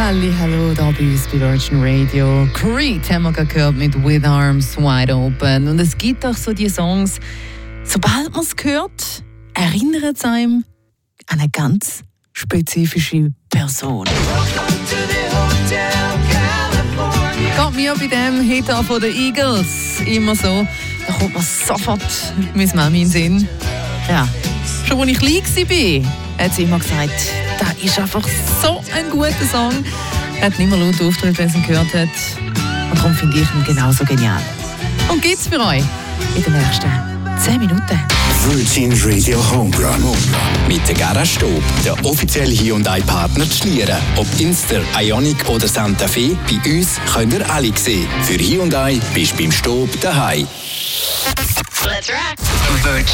Hallo da bei uns bei Virgin Radio. Creed haben wir gerade gehört mit With Arms Wide Open. Und es gibt auch so die Songs, sobald man es hört, erinnert es einem an eine ganz spezifische Person. Geht mir bei dem Hit an von den Eagles immer so, da kommt mir sofort meine Mami in den Sinn. Ja, schon als ich klein war, hat sie immer gesagt, das ist einfach so ein guter Song. Er hat nicht mehr laut aufgetreten, wenn sie ihn gehört hat. Und darum finde ich ihn genauso genial. Und gibt's für euch in den nächsten 10 Minuten. Virgin Radio Homerun. Mit der Garage Stob, der offizielle Hyundai-Partner zu Schlieren. Ob Inster, Ioniq oder Santa Fe, bei uns könnt ihr alle sehen. Für Hyundai bist du beim Stob daheim. Let's rock.